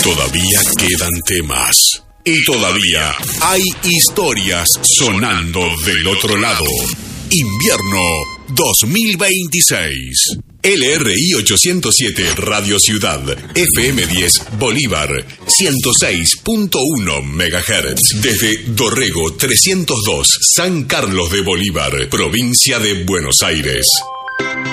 Todavía quedan temas. Y todavía hay historias sonando del otro lado. Invierno 2026. LRI 807 Radio Ciudad, FM 10 Bolívar, 106.1 MHz. Desde Dorrego 302, San Carlos de Bolívar, provincia de Buenos Aires.